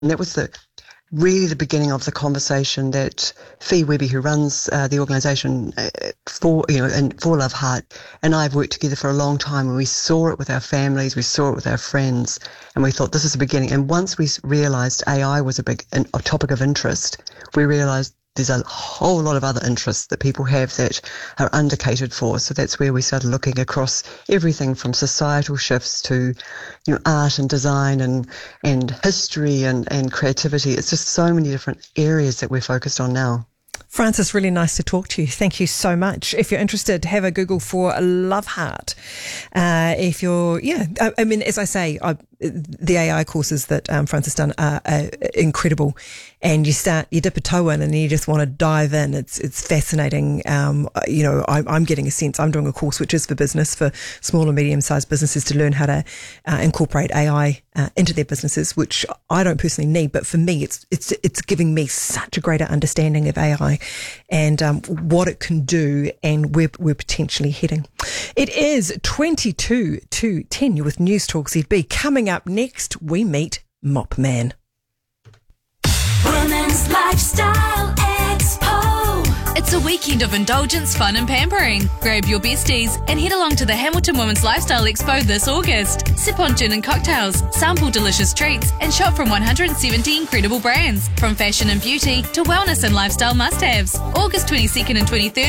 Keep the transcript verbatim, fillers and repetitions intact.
And that was the really the beginning of the conversation that Fee Webby, who runs uh, the organisation uh, for you know and for Love Heart, and I have worked together for a long time, and we saw it with our families, we saw it with our friends, and we thought this is the beginning. And once we realised A I was a big a topic of interest, we realised there's a whole lot of other interests that people have that are undercatered for. So that's where we started looking across everything from societal shifts to, you know, art and design and, and history and, and creativity. It's just so many different areas that we're focused on now. Frances, really nice to talk to you. Thank you so much. If you're interested, have a Google for Love Heart. Uh, if you're, yeah, I, I mean, as I say, I, the A I courses that um, Frances done are, are incredible. And you start, you dip a toe in and you just want to dive in. It's it's fascinating. Um, you know, I, I'm getting a sense. I'm doing a course which is for business, for small and medium-sized businesses to learn how to uh, incorporate A I uh, into their businesses, which I don't personally need, but for me, it's it's it's giving me such a greater understanding of A I and um, what it can do and where we're potentially heading. It is twenty-two to ten. You're with News Talk Z B. Coming up next, we meet Mop Man. Women's Lifestyle Expo. It's a weekend of indulgence, fun and pampering. Grab your besties and head along to the Hamilton Women's Lifestyle Expo this August. Sip on gin and cocktails, sample delicious treats and shop from one hundred seventy incredible brands. From fashion and beauty to wellness and lifestyle must-haves. August twenty-second and twenty-third